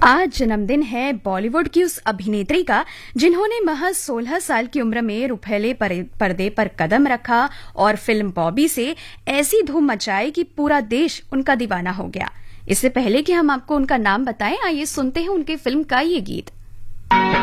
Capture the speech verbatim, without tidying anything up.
आज जन्मदिन है बॉलीवुड की उस अभिनेत्री का जिन्होंने महज सोलह साल की उम्र में रुपहले पर्दे पर कदम रखा और फिल्म बॉबी से ऐसी धूम मचाई कि पूरा देश उनका दीवाना हो गया। इससे पहले कि हम आपको उनका नाम बताएं, आइए सुनते हैं उनकी फिल्म का ये गीत।